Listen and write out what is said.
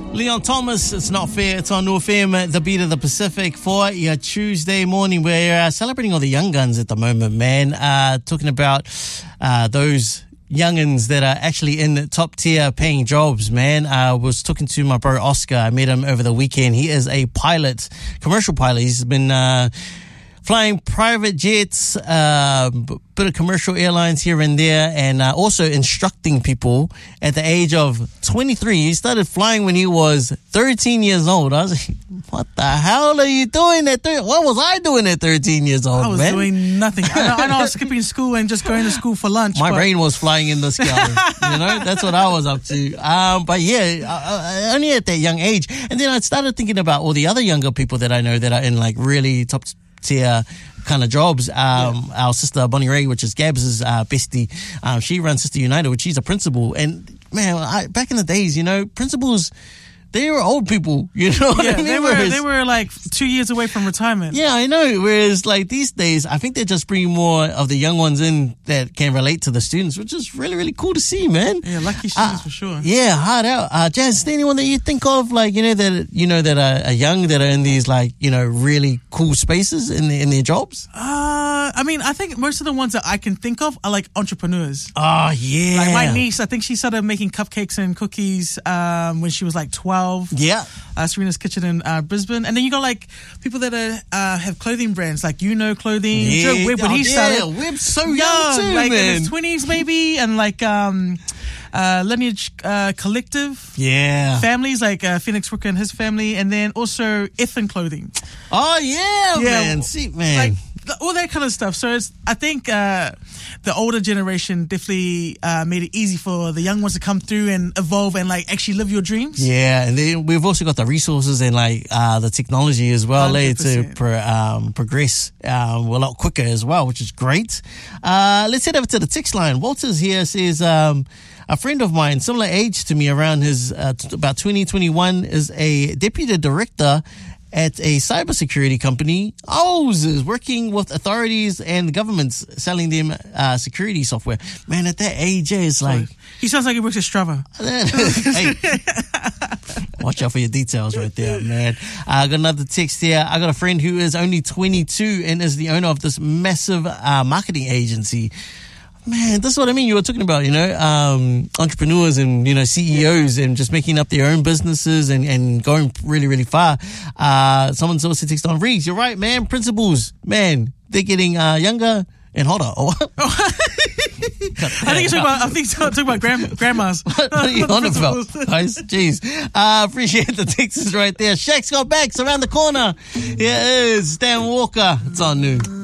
Leon Thomas, It's Not Fair. It's on New FM, the beat of the Pacific, for your Tuesday morning. We're celebrating all the young guns at the moment, man. Talking about those youngins that are actually in top tier paying jobs, man. I was talking to my bro Oscar. I met him over the weekend. He is a pilot, commercial pilot. He's been flying private jets, bit of commercial airlines here and there, and also instructing people at the age of 23. He started flying when he was 13 years old. I was like, what the hell are you doing at 13? What was I doing at 13 years old, I was doing nothing. I know I was skipping school and just going to school for lunch. My brain was flying in the sky. That's what I was up to. But yeah, only at that young age. And then I started thinking about all the other younger people that I know that are in like really top tier kind of jobs. Our sister Bonnie Ray, which is Gabs' bestie, she runs Sister United, which she's a principal. And man, back in the days, principals, they were old people, what I mean? They were like 2 years away from retirement. Yeah, I know. Whereas like these days, I think they're just bringing more of the young ones in that can relate to the students, which is really, really cool to see, man. Yeah, lucky students for sure. Yeah, hard out. Jazz, is there anyone that you think of, like, that are young, that are in these like, really cool spaces in their jobs? I think most of the ones that I can think of are like entrepreneurs. Oh, yeah. Like my niece, I think she started making cupcakes and cookies when she was like 12. Yeah. Serena's Kitchen in Brisbane. And then you got like people that have clothing brands like Clothing. Yeah. Joe Webb, when he started. Webb's so young too, like man. in his 20s maybe. And like Lineage Collective. Yeah. Families like Phoenix Rooker and his family. And then also Effin Clothing. Oh, yeah, man. See, man. Like, all that kind of stuff. So I think the older generation definitely made it easy for the young ones to come through and evolve and like actually live your dreams. Yeah, and then we've also got the resources and like the technology as well to progress a lot quicker as well, which is great. Let's head over to the text line. Walter's here says, a friend of mine, similar age to me, around his about 2021, is a deputy director at a cybersecurity company. Is working with authorities and governments, selling them security software. Man, at that age, it's like... He sounds like he works at Strava. Hey, watch out for your details right there, man. I got another text here. I got a friend who is only 22 and is the owner of this massive marketing agency. Man, that's what I mean. You were talking about, entrepreneurs and, CEOs and just making up their own businesses and going really, really far. Someone's also texted on Reeves. You're right, man. Principals, man, they're getting younger and hotter. I think you're talking about grandmas. What are you on about, guys? Jeez. Appreciate the texts right there. Shaq's got backs around the corner. Here is Stan Walker. It's on New.